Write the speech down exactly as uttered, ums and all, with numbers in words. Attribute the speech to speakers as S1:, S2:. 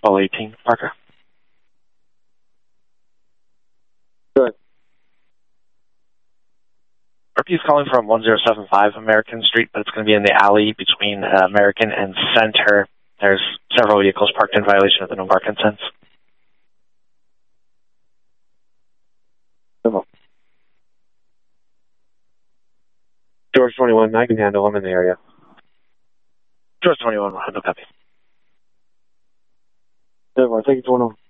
S1: twelve eighteen, Parker.
S2: Good.
S1: He's calling from one zero seven five American Street, but it's going to be in the alley between uh, American and Center. There's several vehicles parked in violation of the no parking signs.
S2: George twenty-one, I can handle. I'm in the area.
S1: George twenty-one, no copy.
S2: Thank you, twenty-one.